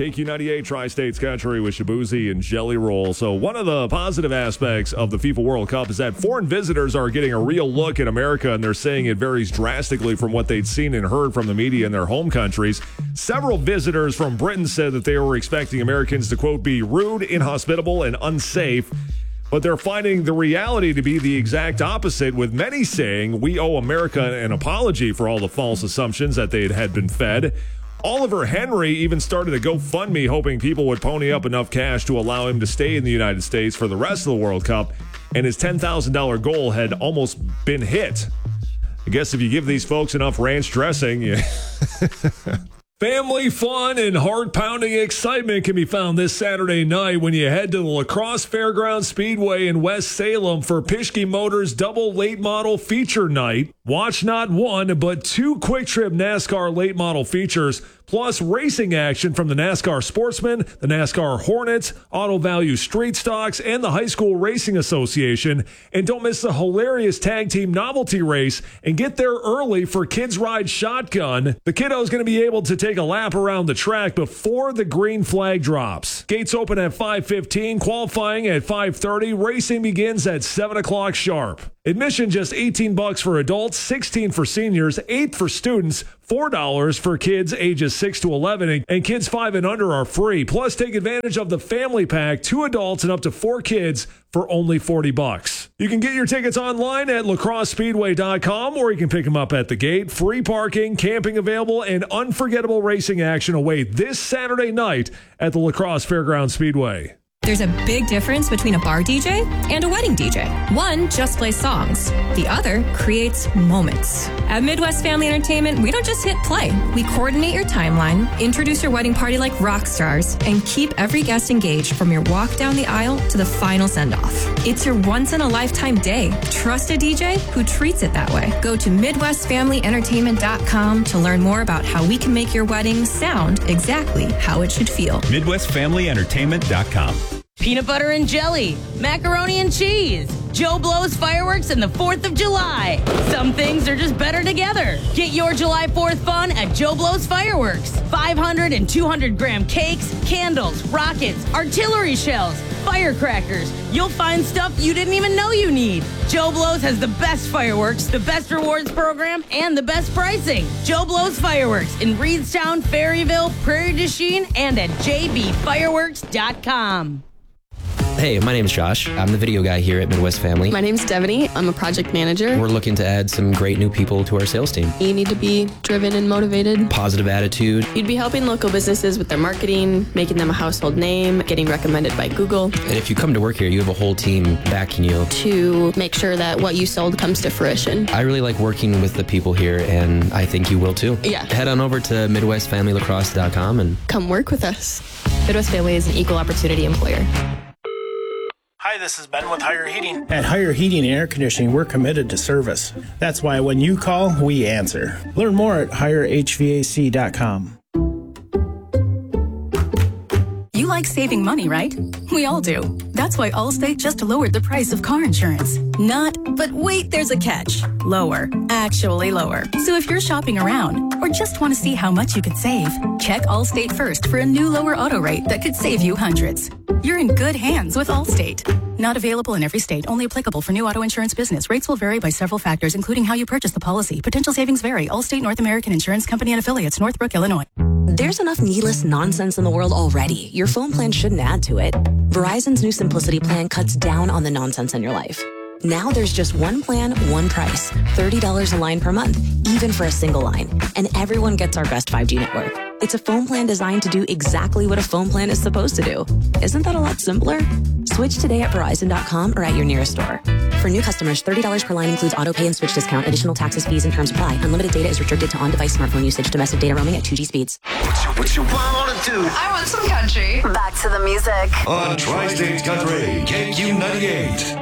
KQ98 Tri-States Country with Shabuzi and Jelly Roll. So one of the positive aspects of the FIFA World Cup is that foreign visitors are getting a real look at America, and they're saying it varies drastically from what they'd seen and heard from the media in their home countries. Several visitors from Britain said that they were expecting Americans to, quote, be rude, inhospitable, and unsafe. But they're finding the reality to be the exact opposite, with many saying we owe America an apology for all the false assumptions that they had been fed. Oliver Henry even started a GoFundMe hoping people would pony up enough cash to allow him to stay in the United States for the rest of the World Cup, and his $10,000 goal had almost been hit. I guess if you give these folks enough ranch dressing, you... Family fun and heart-pounding excitement can be found this Saturday night when you head to the La Crosse Fairgrounds Speedway in West Salem for Pischke Motors Double Late Model Feature Night. Watch not one, but two Quick Trip NASCAR late model features, plus racing action from the NASCAR Sportsman, the NASCAR Hornets, Auto Value Street Stocks, and the High School Racing Association. And don't miss the hilarious tag team novelty race and get there early for Kids Ride Shotgun. The kiddo's going to be able to take a lap around the track before the green flag drops. Gates open at 5:15, qualifying at 5:30. Racing begins at 7 o'clock sharp. Admission just $18 for adults, $16 for seniors, $8 for students, $4 for kids ages 6 to 11, and kids 5 and under are free. Plus, take advantage of the family pack, 2 adults and up to 4 kids for only $40. You can get your tickets online at lacrossespeedway.com, or you can pick them up at the gate. Free parking, camping available, and unforgettable racing action await this Saturday night at the La Crosse Fairgrounds Speedway. There's a big difference between a bar DJ and a wedding DJ. One just plays songs. The other creates moments. At Midwest Family Entertainment, we don't just hit play. We coordinate your timeline, introduce your wedding party like rock stars, and keep every guest engaged from your walk down the aisle to the final send-off. It's your once-in-a-lifetime day. Trust a DJ who treats it that way. Go to MidwestFamilyEntertainment.com to learn more about how we can make your wedding sound exactly how it should feel. MidwestFamilyEntertainment.com. Peanut butter and jelly, macaroni and cheese, Joe Blow's fireworks, and the 4th of July. Some things are just better together. Get your July 4th fun at Joe Blow's Fireworks. 500 and 200-gram cakes, candles, rockets, artillery shells, firecrackers. You'll find stuff you didn't even know you need. Joe Blow's has the best fireworks, the best rewards program, and the best pricing. Joe Blow's Fireworks in Reedstown, Ferryville, Prairie du Chien, and at jbfireworks.com. Hey, my name's Josh. I'm the video guy here at Midwest Family. My name's Devaney. I'm a project manager. We're looking to add some great new people to our sales team. You need to be driven and motivated. Positive attitude. You'd be helping local businesses with their marketing, making them a household name, getting recommended by Google. And if you come to work here, you have a whole team backing you. To make sure that what you sold comes to fruition. I really like working with the people here, and I think you will too. Yeah. Head on over to MidwestFamilyLacrosse.com and come work with us. Midwest Family is an equal opportunity employer. Hi, this is Ben with Higher Heating. At Higher Heating and Air Conditioning, we're committed to service. That's why when you call, we answer. Learn more at HigherHVAC.com. You like saving money, right? We all do. That's why Allstate just lowered the price of car insurance. Not, but wait, there's a catch. Lower. Actually lower. So if you're shopping around or just want to see how much you could save, check Allstate first for a new lower auto rate that could save you hundreds. You're in good hands with Allstate. Not available in every state. Only applicable for new auto insurance business. Rates will vary by several factors, including how you purchase the policy. Potential savings vary. Allstate North American Insurance Company and Affiliates, Northbrook, Illinois. There's enough needless nonsense in the world already. Your phone plan shouldn't add to it. Verizon's new Simplicity plan cuts down on the nonsense in your life. Now there's just one plan, one price. $30 a line per month, even for a single line. And everyone gets our best 5G network. It's a phone plan designed to do exactly what a phone plan is supposed to do. Isn't that a lot simpler? Switch today at Verizon.com or at your nearest store. For new customers, $30 per line includes auto pay and switch discount. Additional taxes, fees, and terms apply. Unlimited data is restricted to on-device smartphone usage. Domestic data roaming at 2G speeds. What you want to do? I want some country. Back to the music. On Tri-States Country, KQ98.